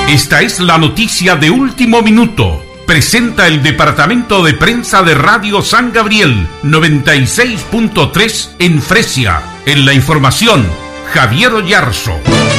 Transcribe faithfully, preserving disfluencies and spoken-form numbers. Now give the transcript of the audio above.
Esta es la noticia de último minuto. Presenta el Departamento de Prensa de Radio San Gabriel noventa y seis punto tres en Fresia. En la información, Javier Oyarzo.